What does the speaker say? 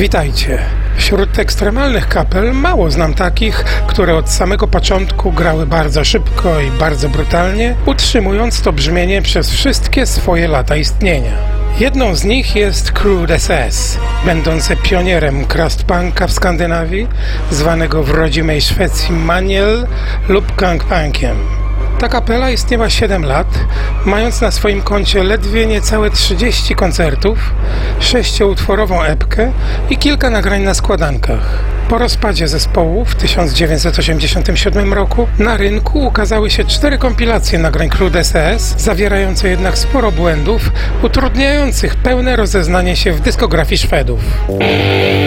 Witajcie. Wśród ekstremalnych kapel mało znam takich, które od samego początku grały bardzo szybko i bardzo brutalnie, utrzymując to brzmienie przez wszystkie swoje lata istnienia. Jedną z nich jest Crude SS, będące pionierem crustpunka w Skandynawii, zwanego w rodzimej Szwecji Maniel lub gangpunkiem. Ta kapela istniała 7 lat, mając na swoim koncie ledwie niecałe 30 koncertów, 6-utworową epkę i kilka nagrań na składankach. Po rozpadzie zespołu w 1987 roku na rynku ukazały się 4 kompilacje nagrań Crude SS, zawierające jednak sporo błędów, utrudniających pełne rozeznanie się w dyskografii Szwedów.